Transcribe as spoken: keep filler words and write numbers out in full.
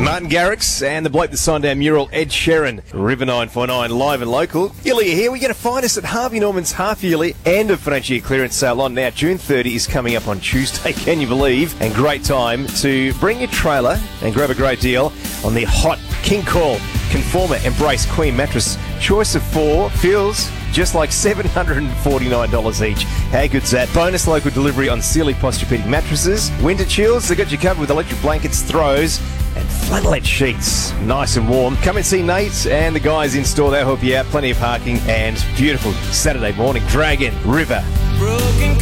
Martin Garrix and the bloke that signed our mural, Ed Sheeran. River nine four nine, live and local. Illy here. We're going to find us at Harvey Norman's half-yearly end of financial year clearance sale on now. June thirtieth is coming up on Tuesday, can you believe? And great time to bring your trailer and grab a great deal on the hot King Call Conformer Embrace Queen mattress. Choice of four feels just like seven hundred forty-nine dollars each. How good's that? Bonus local delivery on Sealy Posturepedic mattresses. Winter chills, they got you covered with electric blankets, throws, and flannelette sheets. Nice and warm. Come and see Nate and the guys in store. They'll help you out. Plenty of parking and beautiful Saturday morning. Dragon River. Broken